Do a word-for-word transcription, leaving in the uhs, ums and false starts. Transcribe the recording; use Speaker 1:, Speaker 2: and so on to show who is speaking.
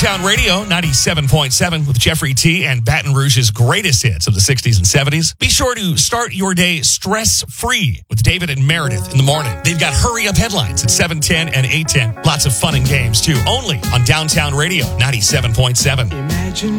Speaker 1: Downtown Radio, ninety-seven point seven with Jeffrey T. and Baton Rouge's greatest hits of the sixties and seventies. Be sure to start your day stress-free with David and Meredith in the morning. They've got hurry-up headlines at seven ten and eight ten. Lots of fun and games, too, only on Downtown Radio, ninety-seven point seven.
Speaker 2: Imagine